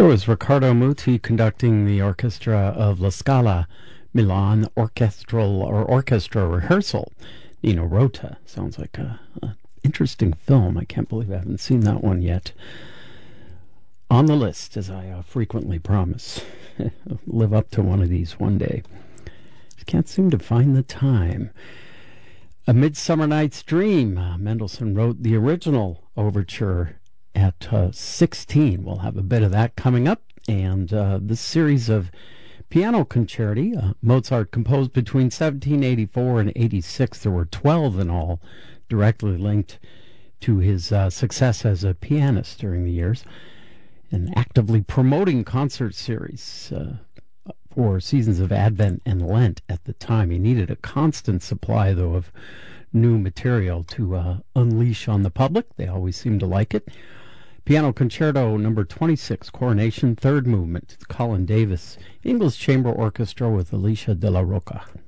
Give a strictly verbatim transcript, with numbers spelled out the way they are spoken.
There was Riccardo Muti conducting the orchestra of La Scala Milan Orchestral or Orchestra Rehearsal. Nino Rota. Sounds like a, a interesting film. I can't believe I haven't seen that one yet. On the list, as I uh, frequently promise. Live up to one of these one day. Just can't seem to find the time. A Midsummer Night's Dream. Uh, Mendelssohn wrote the original overture at uh, sixteen. We'll have a bit of that coming up. And uh, this series of piano concerti, uh, Mozart composed between seventeen eighty-four and eighty-six. There were twelve in all, directly linked to his uh, success as a pianist during the years. An actively promoting concert series uh, for seasons of Advent and Lent at the time. He needed a constant supply, though, of new material to uh, unleash on the public. They always seem to like it. Piano Concerto number twenty-six, Coronation, third movement. It's Colin Davis, English Chamber Orchestra with Alicia de la Roca.